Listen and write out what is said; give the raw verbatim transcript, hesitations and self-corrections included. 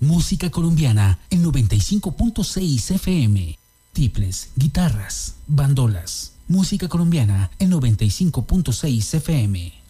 Música colombiana en noventa y cinco punto seis F M. Tiples, guitarras, bandolas. Música colombiana en noventa y cinco punto seis F M.